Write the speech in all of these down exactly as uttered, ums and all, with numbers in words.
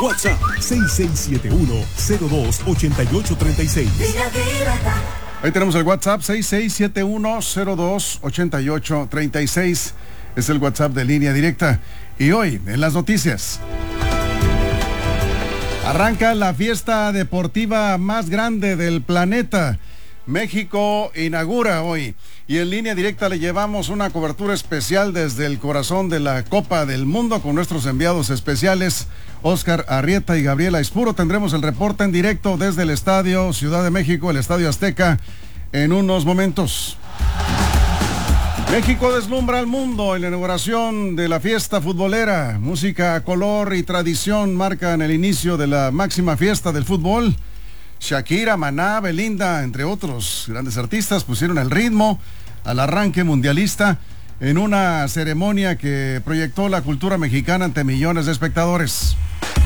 WhatsApp seis seis siete uno, cero dos ocho ocho tres seis. Ahí tenemos el WhatsApp seis seis siete uno, cero dos ocho ocho tres seis. Es el WhatsApp de Línea Directa. Y hoy, en las noticias, arranca la fiesta deportiva más grande del planeta. México inaugura hoy. Y en Línea Directa le llevamos una cobertura especial desde el corazón de la Copa del Mundo con nuestros enviados especiales, Óscar Arrieta y Gabriela Aispuro. Tendremos el reporte en directo desde el Estadio Ciudad de México, el Estadio Azteca, en unos momentos. México deslumbra al mundo en la inauguración de la fiesta futbolera. Música, color y tradición marcan el inicio de la máxima fiesta del fútbol. Shakira, Maná, Belinda, entre otros grandes artistas, pusieron el ritmo al arranque mundialista en una ceremonia que proyectó la cultura mexicana ante millones de espectadores.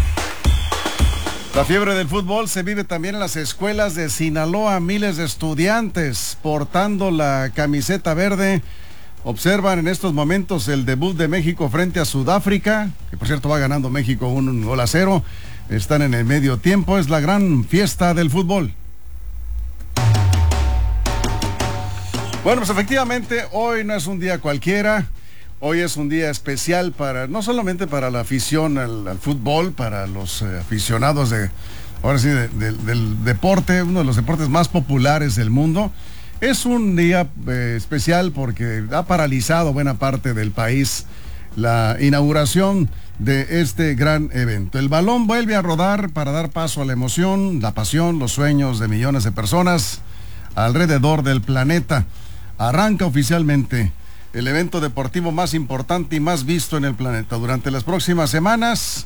La fiebre del fútbol se vive también en las escuelas de Sinaloa. Miles de estudiantes portando la camiseta verde observan en estos momentos el debut de México frente a Sudáfrica, que por cierto va ganando México un gol a cero. Están en el medio tiempo, es la gran fiesta del fútbol. Bueno, pues efectivamente hoy no es un día cualquiera. Hoy es un día especial para, no solamente para la afición al, al fútbol, para los eh, aficionados de, ahora sí, de, de, del deporte, uno de los deportes más populares del mundo. Es un día eh, especial porque ha paralizado buena parte del país la inauguración de este gran evento. El balón vuelve a rodar para dar paso a la emoción, la pasión, los sueños de millones de personas alrededor del planeta. Arranca oficialmente el evento deportivo más importante y más visto en el planeta. Durante las próximas semanas,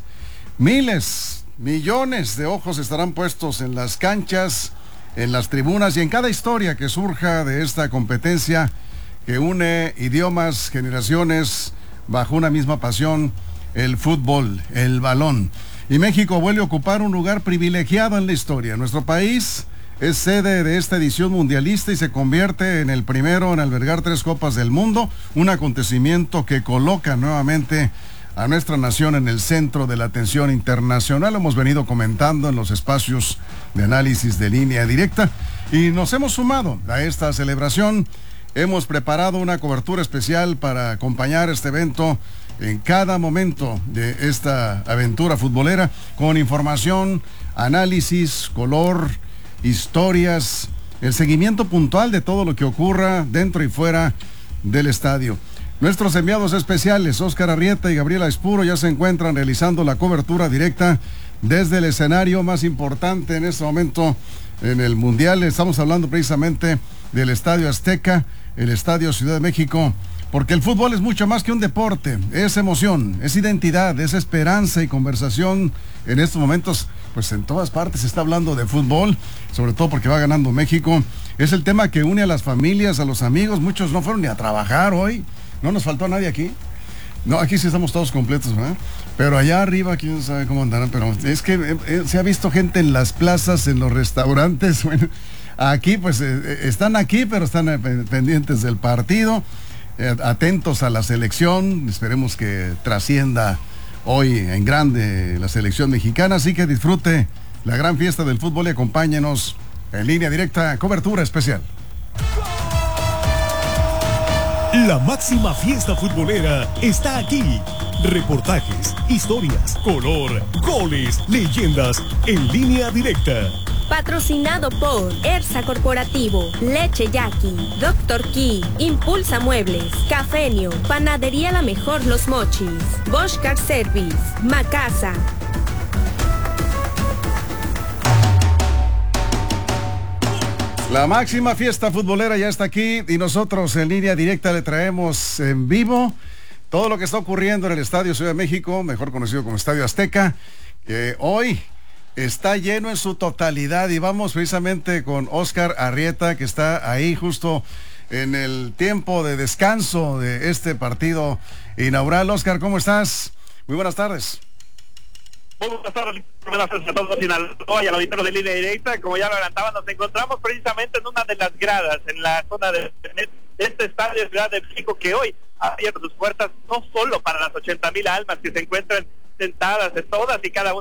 miles, millones de ojos estarán puestos en las canchas, en las tribunas y en cada historia que surja de esta competencia que une idiomas, generaciones, bajo una misma pasión, el fútbol, el balón. Y México vuelve a ocupar un lugar privilegiado en la historia. Nuestro país es sede de esta edición mundialista y se convierte en el primero en albergar tres Copas del Mundo, un acontecimiento que coloca nuevamente a nuestra nación en el centro de la atención internacional. Hemos venido comentando en los espacios de análisis de Línea Directa y nos hemos sumado a esta celebración. Hemos preparado una cobertura especial para acompañar este evento en cada momento de esta aventura futbolera, con información, análisis, color, historias, el seguimiento puntual de todo lo que ocurra dentro y fuera del estadio. Nuestros enviados especiales, Óscar Arrieta y Gabriela Aispuro, ya se encuentran realizando la cobertura directa desde el escenario más importante en este momento en el Mundial. Estamos hablando precisamente del Estadio Azteca, el Estadio Ciudad de México, porque el fútbol es mucho más que un deporte, es emoción, es identidad, es esperanza y conversación. En estos momentos, pues en todas partes se está hablando de fútbol, sobre todo porque va ganando México. Es el tema que une a las familias, a los amigos. Muchos no fueron ni a trabajar hoy, no nos faltó a nadie aquí. No, aquí sí estamos todos completos, ¿verdad? Pero allá arriba, quién sabe cómo andarán, pero es que eh, eh, se ha visto gente en las plazas, en los restaurantes, bueno, aquí pues eh, están aquí, pero están eh, pendientes del partido, eh, atentos a la selección. Esperemos que trascienda hoy en grande la selección mexicana, así que disfrute la gran fiesta del fútbol y acompáñenos en Línea Directa, cobertura especial. La máxima fiesta futbolera está aquí. Reportajes, historias, color, goles, leyendas en Línea Directa. Patrocinado por Ersa Corporativo, Leche Yaqui, Doctor Key, Impulsa Muebles, Cafenio, Panadería La Mejor Los Mochis, Bosch Car Service, Macasa. La máxima fiesta futbolera ya está aquí y nosotros en Línea Directa le traemos en vivo todo lo que está ocurriendo en el Estadio Ciudad de México, mejor conocido como Estadio Azteca, que hoy está lleno en su totalidad. Y vamos precisamente con Óscar Arrieta, que está ahí justo en el tiempo de descanso de este partido inaugural. Óscar, ¿cómo estás? Muy buenas tardes. Muy buenas tardes, buenas tardes a todos Sinaloa y al auditorio de Línea Directa. Como ya lo adelantaban, nos encontramos precisamente en una de las gradas, en la zona de este estadio de Ciudad de México, que hoy ha abierto sus puertas no solo para las ochenta mil almas que se encuentran sentadas de todas y cada una